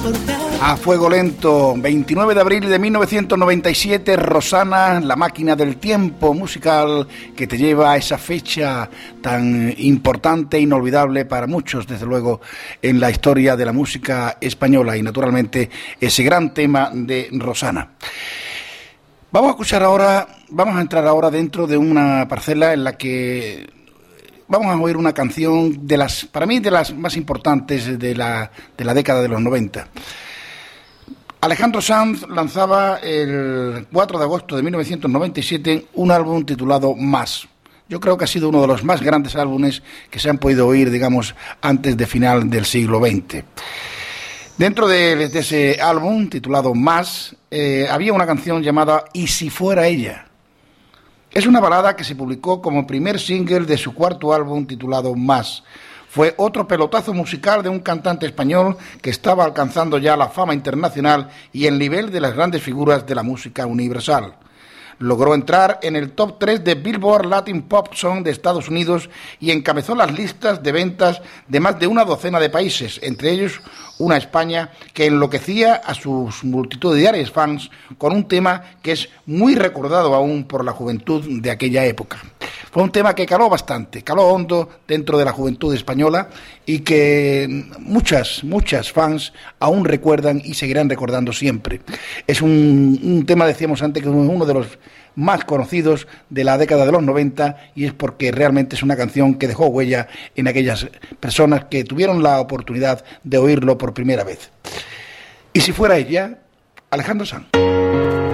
A fuego lento, 29 de abril de 1997, Rosana, la máquina del tiempo musical que te lleva a esa fecha tan importante e inolvidable para muchos, desde luego, en la historia de la música española y naturalmente ese gran tema de Rosana. Vamos a entrar ahora dentro de una parcela en la que vamos a oír una canción para mí de las más importantes de la década de los 90. Alejandro Sanz lanzaba el 4 de agosto de 1997 un álbum titulado Más. Yo creo que ha sido uno de los más grandes álbumes que se han podido oír, digamos, antes de final del siglo XX. Dentro de ese álbum titulado Más, había una canción llamada Y si fuera ella. Es una balada que se publicó como primer single de su cuarto álbum titulado Más. Fue otro pelotazo musical de un cantante español que estaba alcanzando ya la fama internacional y el nivel de las grandes figuras de la música universal. Logró entrar en el top 3 de Billboard Latin Pop Song de Estados Unidos y encabezó las listas de ventas de más de una docena de países, entre ellos una España que enloquecía a sus multitudinarios fans con un tema que es muy recordado aún por la juventud de aquella época. Fue un tema que caló bastante, caló hondo dentro de la juventud española y que muchas fans aún recuerdan y seguirán recordando siempre. Es un tema, decíamos antes, que es uno de los más conocidos de la década de los 90 y es porque realmente es una canción que dejó huella en aquellas personas que tuvieron la oportunidad de oírlo por primera vez. Y si fuera ella, Alejandro Sanz.